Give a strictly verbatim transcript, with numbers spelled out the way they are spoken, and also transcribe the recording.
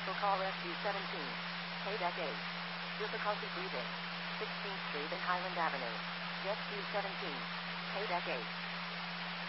Also call S U seventeen. Payback eight. Difficulty breathing. sixteenth Street and Highland Avenue. S U seventeen. Payback eight.